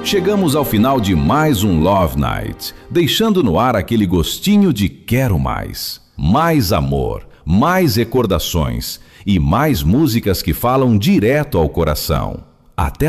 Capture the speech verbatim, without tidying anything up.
Chegamos ao final de mais um Love Night, deixando no ar aquele gostinho de quero mais. Mais amor, mais recordações e mais músicas que falam direto ao coração. Até